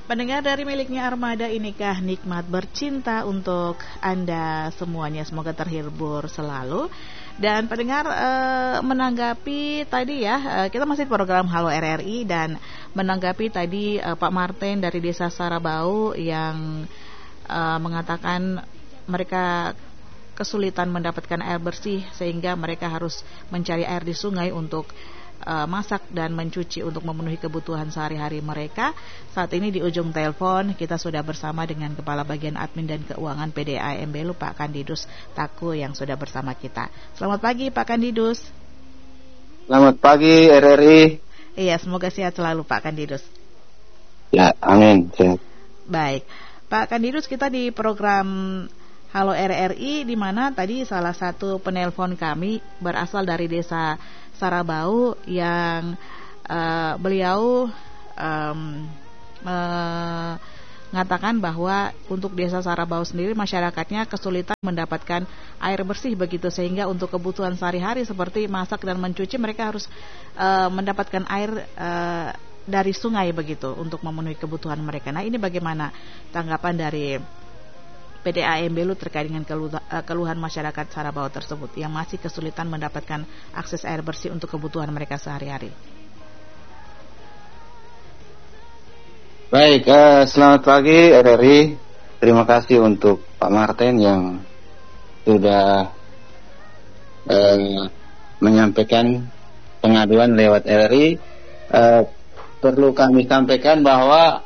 Pendengar dari miliknya Armada, inikah nikmat bercinta untuk Anda semuanya, semoga terhibur selalu. Dan pendengar menanggapi tadi ya, kita masih di program Halo RRI, dan menanggapi tadi Pak Martin dari Desa Sarabau yang mengatakan mereka kesulitan mendapatkan air bersih sehingga mereka harus mencari air di sungai untuk masak dan mencuci untuk memenuhi kebutuhan sehari-hari mereka. Saat ini di ujung telepon kita sudah bersama dengan Kepala Bagian Admin dan Keuangan PDAM Belu, Pak Kandidus Taku, yang sudah bersama kita. Selamat pagi Pak Kandidus. Selamat pagi RRI. Iya, semoga sehat selalu Pak Kandidus. Ya, amin. Sehat. Baik, Pak Kandidus, kita di program Halo RRI, di mana tadi salah satu penelpon kami berasal dari Desa Sarabau yang beliau mengatakan bahwa untuk Desa Sarabau sendiri masyarakatnya kesulitan mendapatkan air bersih begitu, sehingga untuk kebutuhan sehari-hari seperti masak dan mencuci mereka harus mendapatkan air dari sungai begitu untuk memenuhi kebutuhan mereka. Nah, ini bagaimana tanggapan dari PDAM Belu terkait dengan keluhan masyarakat Sarabau tersebut yang masih kesulitan mendapatkan akses air bersih untuk kebutuhan mereka sehari-hari? Baik, selamat pagi RRI. Terima kasih untuk Pak Martin yang sudah menyampaikan pengaduan lewat RRI. Perlu kami sampaikan bahwa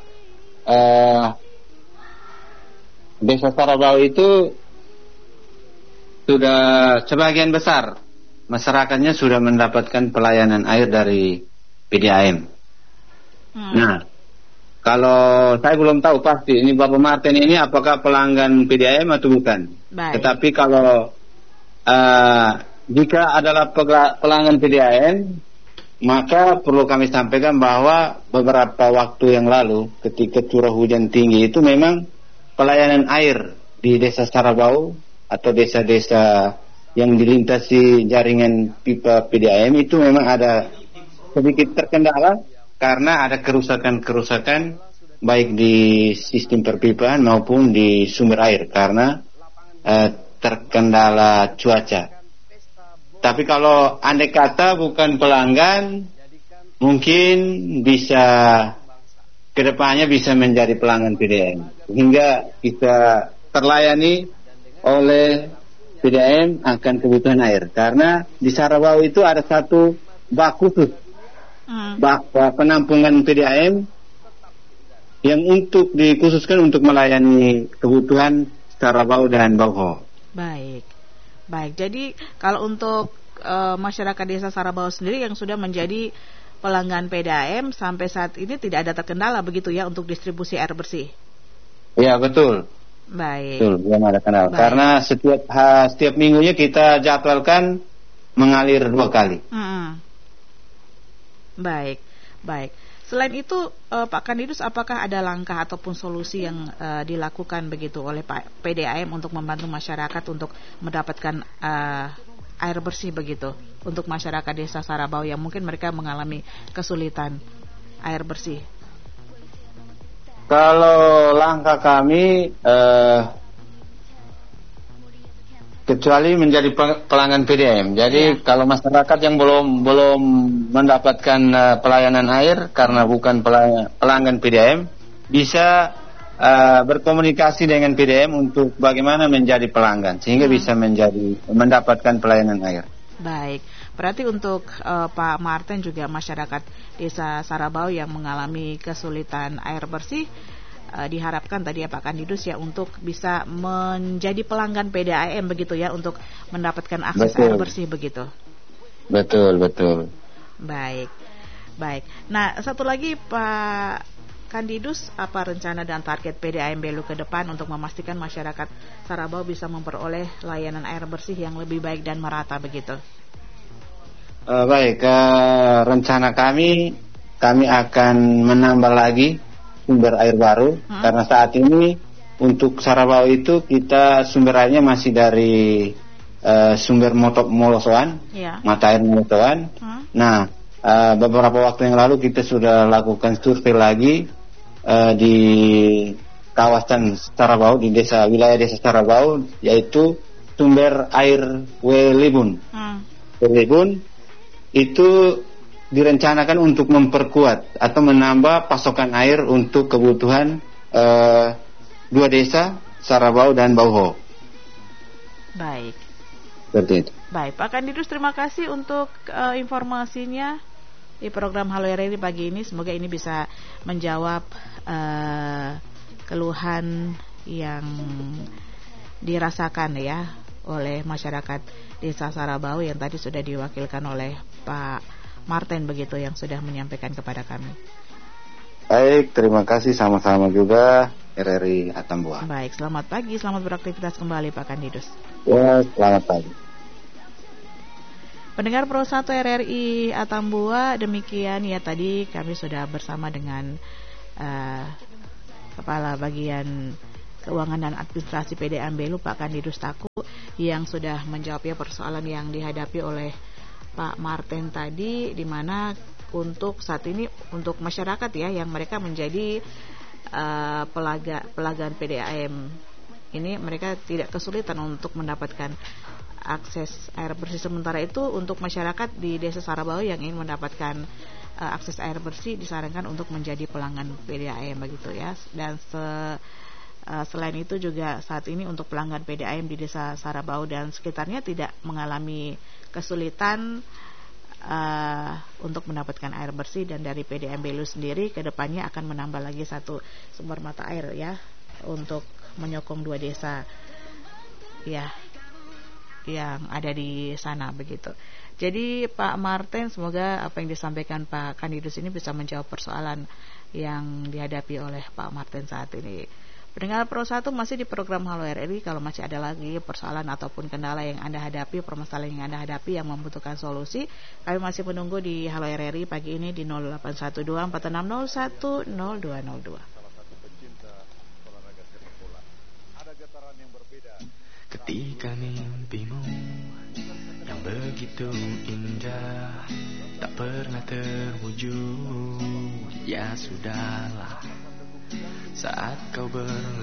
Desa Sarabau itu sudah sebagian besar masyarakatnya sudah mendapatkan pelayanan air dari PDAM. Nah, kalau saya belum tahu pasti ini Bapak Martin ini apakah pelanggan PDAM atau bukan. Baik. Tetapi kalau jika adalah pelanggan PDAM, maka perlu kami sampaikan bahwa beberapa waktu yang lalu ketika curah hujan tinggi itu memang pelayanan air di Desa Sarabau atau desa-desa yang dilintasi jaringan pipa PDAM itu memang ada sedikit terkendala karena ada kerusakan-kerusakan baik di sistem perpipaan maupun di sumber air karena terkendala cuaca. Tapi kalau andai kata bukan pelanggan, mungkin bisa kedepannya bisa menjadi pelanggan PDAM hingga kita terlayani oleh PDAM akan kebutuhan air, karena di Sarabau itu ada satu bak khusus bak penampungan PDAM yang dikhususkan untuk melayani kebutuhan Sarabau dan Bauho. Baik. Jadi kalau untuk masyarakat Desa Sarabau sendiri yang sudah menjadi pelanggan PDAM sampai saat ini tidak ada terkendala begitu ya untuk distribusi air bersih. Iya, betul. Baik. Betul, belum ada kendala. Karena setiap minggunya kita jadwalkan mengalir 2 kali. Baik. Selain itu Pak Kandidus, apakah ada langkah ataupun solusi yang dilakukan begitu oleh Pak PDAM untuk membantu masyarakat untuk mendapatkan air bersih begitu untuk masyarakat Desa Sarabau yang mungkin mereka mengalami kesulitan air bersih? Kalau langkah kami kecuali menjadi pelanggan PDAM. Jadi kalau masyarakat yang belum mendapatkan pelayanan air karena bukan pelanggan PDAM, bisa berkomunikasi dengan PDAM untuk bagaimana menjadi pelanggan sehingga bisa mendapatkan pelayanan air. Baik, berarti untuk Pak Martin juga masyarakat Desa Sarabau yang mengalami kesulitan air bersih diharapkan tadi ya Pak Kandidus ya untuk bisa menjadi pelanggan PDAM begitu ya untuk mendapatkan akses air bersih begitu. Betul. Baik. Nah, satu lagi Pak Kandidus, apa rencana dan target PDAM Belu ke depan untuk memastikan masyarakat Sarabau bisa memperoleh layanan air bersih yang lebih baik dan merata begitu? Baik, rencana kami akan menambah lagi sumber air baru karena saat ini untuk Sarabau itu kita sumber airnya masih dari sumber Molosoan, mata air Molosoan. Nah, beberapa waktu yang lalu kita sudah lakukan survei lagi di kawasan Sarabau, di wilayah desa Sarabau, yaitu sumber air Welibun. Welibun itu direncanakan untuk memperkuat atau menambah pasokan air untuk kebutuhan dua desa, Sarabau dan Bauho. Baik. Seperti itu. Baik, Pak Kandidus, terima kasih untuk informasinya di program Halo RRI pagi ini. Semoga ini bisa menjawab keluhan yang dirasakan ya oleh masyarakat Desa Sarabau yang tadi sudah diwakilkan oleh Pak Martin begitu, yang sudah menyampaikan kepada kami. Baik, terima kasih, sama-sama juga RRI Atambua. Baik, selamat pagi, selamat beraktivitas kembali Pak Kandidus. Ya, selamat pagi. Pendengar Pro 1 RRI Atambua, demikian ya tadi kami sudah bersama dengan Kepala Bagian Keuangan dan Administrasi PD Ambelu Pak Kandidus Taku, yang sudah menjawab ya persoalan yang dihadapi oleh Pak Martin tadi, di mana untuk saat ini untuk masyarakat ya yang mereka menjadi pelanggan PDAM ini, mereka tidak kesulitan untuk mendapatkan akses air bersih. Sementara itu untuk masyarakat di Desa Sarabau yang ingin mendapatkan akses air bersih disarankan untuk menjadi pelanggan PDAM begitu ya. Dan selain itu juga saat ini untuk pelanggan PDAM di Desa Sarabau dan sekitarnya tidak mengalami kesulitan untuk mendapatkan air bersih, dan dari PDAM Belu sendiri kedepannya akan menambah lagi satu sumber mata air ya untuk menyokong dua desa ya yang ada di sana begitu. Jadi Pak Martin, semoga apa yang disampaikan Pak Kandidus ini bisa menjawab persoalan yang dihadapi oleh Pak Martin saat ini. Pendengar Pro 1 masih di program Halo RRI. Kalau masih ada lagi persoalan ataupun kendala yang Anda hadapi, permasalahan yang Anda hadapi yang membutuhkan solusi, kami masih menunggu di Halo RRI pagi ini di 0812 4601 0202. Ketika mimpimu yang begitu indah tak pernah terwujud, ya sudahlah, saat kau